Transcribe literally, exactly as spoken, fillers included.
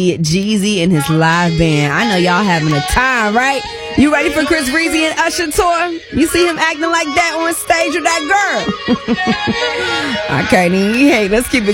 Jeezy and his live band. I know y'all having a time, right? You ready for Chris Breezy and Usher tour? You see him acting like that on stage with that girl? I can't even. Hey, let's keep it